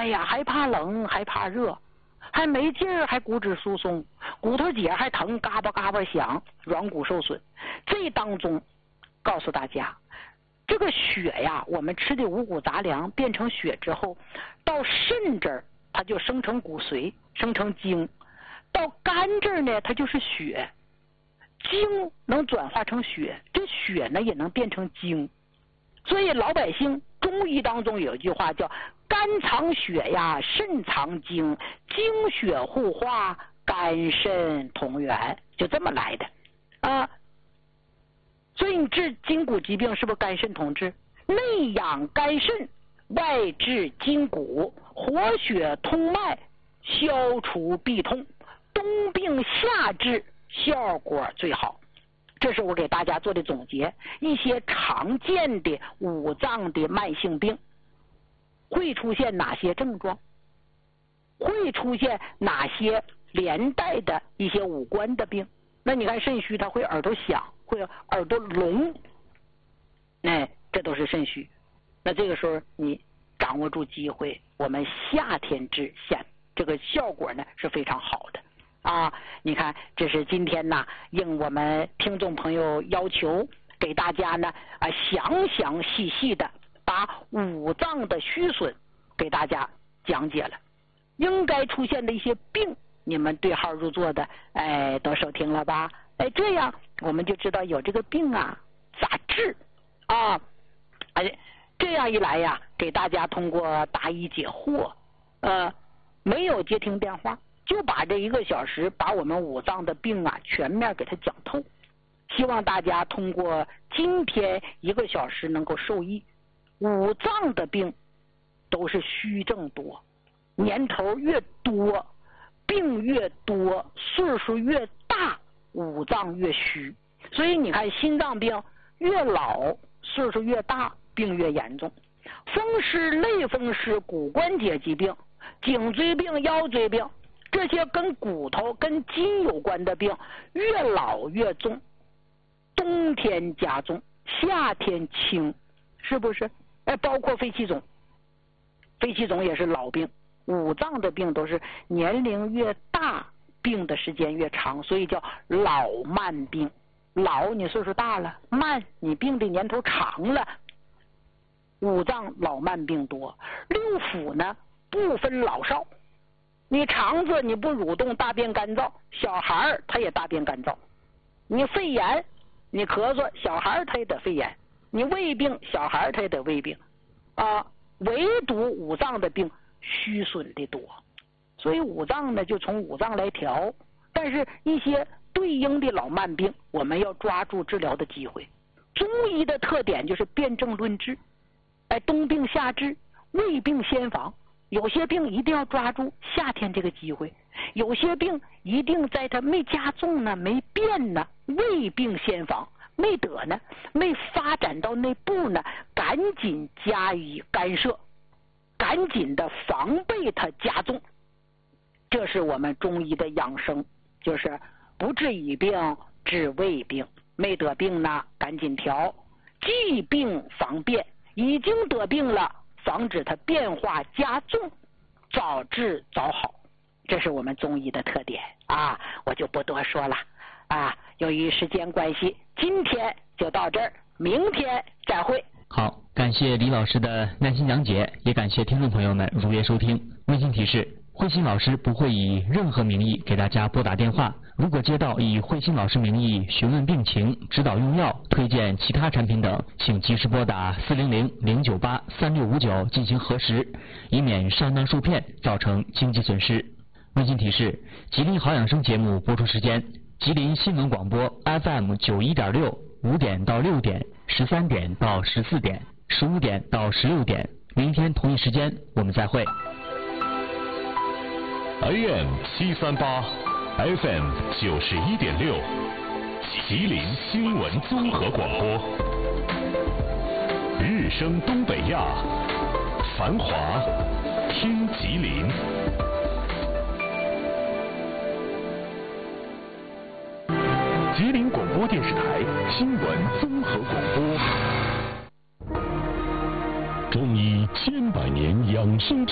哎呀，还怕冷，还怕热，还没劲儿，还骨质疏松，骨头节还疼，嘎巴嘎巴响，软骨受损。这当中告诉大家，这个血呀，我们吃的五谷杂粮变成血之后，到肾这儿它就生成骨髓，生成精；到肝这儿呢，它就是血。精能转化成血，这血呢也能变成精。所以老百姓中医当中有一句话叫肝藏血呀，肾藏精，精血互化，肝肾同源，就这么来的啊。所以你治筋骨疾病是不是肝肾同治？内养肝肾，外治筋骨，活血通脉，消除痹痛，冬病夏治，效果最好。这是我给大家做的总结，一些常见的五脏的慢性病会出现哪些症状，会出现哪些连带的一些五官的病。那你看肾虚，它会耳朵响，会耳朵聋，这都是肾虚。那这个时候你掌握住机会，我们夏天治这个效果呢是非常好的啊。你看这是今天呢应我们听众朋友要求，给大家呢详详细细的把五脏的虚损给大家讲解了，应该出现的一些病你们对号入座的都收听了吧？这样我们就知道有这个病啊咋治啊。这样一来呀，给大家通过答疑解惑，没有接听电话，就把这1个小时把我们五脏的病啊全面给它讲透。希望大家通过今天1个小时能够受益。五脏的病都是虚症多，年头越多，病越多，岁数越大，五脏越虚。所以你看心脏病越老岁数越大，病越严重。风湿、类风湿、骨关节疾病、颈椎病、腰椎病，这些跟骨头跟筋有关的病越老越重，冬天加重，夏天轻，是不是？包括肺气肿，肺气肿也是老病。五脏的病都是年龄越大病的时间越长，所以叫老慢病。老你岁数大了，慢你病的年头长了，五脏老慢病多。六腑呢不分老少，你肠子你不蠕动，大便干燥，小孩他也大便干燥。你肺炎你咳嗽，小孩他也得肺炎。你胃病，小孩他也得胃病啊。唯独五脏的病虚损的多，所以五脏呢就从五脏来调。但是一些对应的老慢病我们要抓住治疗的机会。中医的特点就是辨证论治，冬病夏治，未病先防。有些病一定要抓住夏天这个机会，有些病一定在它没加重呢，没变呢，未病先防，没得呢，没发展到那步呢，赶紧加以干涉，赶紧的防备它加重。这是我们中医的养生，就是不治已病治未病，没得病呢赶紧调，既病防变，已经得病了防止它变化加重，早治早好。这是我们中医的特点啊，我就不多说了啊。由于时间关系，今天就到这儿，明天再会。 好，感谢李老师的耐心讲解，也感谢听众朋友们如约收听。温馨提示：慧心老师不会以任何名义给大家拨打电话。如果接到以慧心老师名义询问病情、指导用药、推荐其他产品等，请及时拨打400-098-3659进行核实，以免上当受骗造成经济损失。温馨提示：吉林好养生节目播出时间：吉林新闻广播 FM 91.6 5点到6点，13点到14点，15点到16点。明天同一时间我们再会。 AM 738 FM 91.6，吉林新闻综合广播，日升东北亚，繁华听吉林。吉林广播电视台新闻综合广播，中医千百年养生。